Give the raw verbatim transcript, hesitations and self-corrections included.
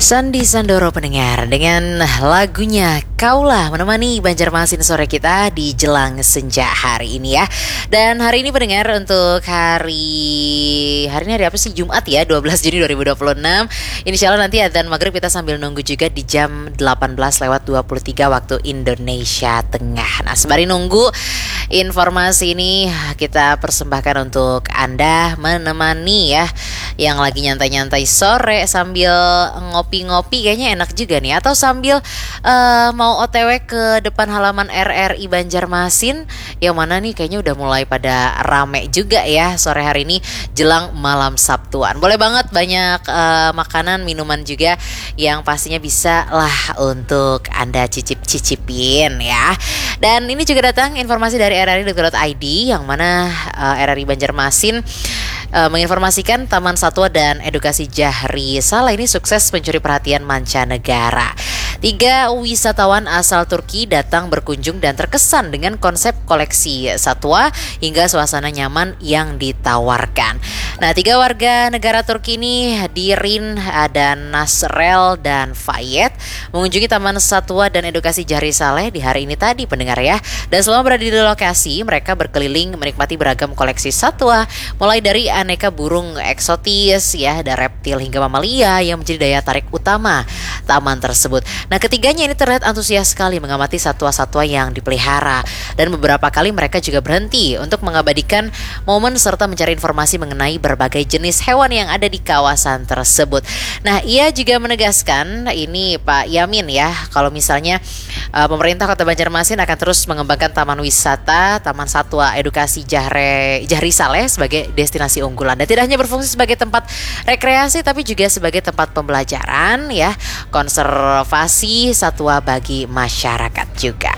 Sandi Sandoro pendengar dengan lagunya Kaulah menemani Banjarmasin sore kita di jelang senja hari ini ya. Dan hari ini pendengar untuk hari hari ini hari apa sih? Jumat ya, dua belas Juni dua ribu dua puluh enam. Insyaallah nanti adzan maghrib kita sambil nunggu juga di jam delapan belas lewat dua puluh tiga waktu Indonesia Tengah. Nah, sembari nunggu informasi ini kita persembahkan untuk Anda menemani ya yang lagi nyantai-nyantai sore sambil ngopi-ngopi, kayaknya enak juga nih. Atau sambil uh, mau O T W ke depan halaman R R I Banjarmasin, yang mana nih kayaknya udah mulai pada rame juga ya sore hari ini jelang malam Sabtuan. Boleh banget banyak uh, makanan, minuman juga yang pastinya bisa lah untuk Anda cicip-cicipin ya. Dan ini juga datang informasi dari r r i titik co titik i d yang mana uh, R R I Banjarmasin Uh, menginformasikan Taman Satwa dan Edukasi Jahri Saleh ini sukses mencuri perhatian mancanegara. Tiga wisatawan asal Turki datang berkunjung dan terkesan dengan konsep koleksi satwa hingga suasana nyaman yang ditawarkan. Nah, tiga warga negara Turki ini, Dirin dan Nasrel dan Fayet, mengunjungi Taman Satwa dan Edukasi Jahri Saleh di hari ini tadi pendengar ya. Dan selama berada di lokasi, mereka berkeliling menikmati beragam koleksi satwa, mulai dari aneka burung eksotis ya, ada reptil hingga mamalia yang menjadi daya tarik utama taman tersebut. Nah, ketiganya ini terlihat antusias sekali mengamati satwa-satwa yang dipelihara, dan beberapa kali mereka juga berhenti untuk mengabadikan momen serta mencari informasi mengenai berbagai jenis hewan yang ada di kawasan tersebut. Nah, ia juga menegaskan ini Pak Yamin ya, kalau misalnya uh, pemerintah Kota Banjarmasin akan terus mengembangkan taman wisata, Taman Satwa Edukasi Jahre, Jahri Saleh sebagai destinasi unggulan, dan tidak hanya berfungsi sebagai tempat rekreasi tapi juga sebagai tempat pembelajaran ya, konservasi satwa bagi masyarakat juga.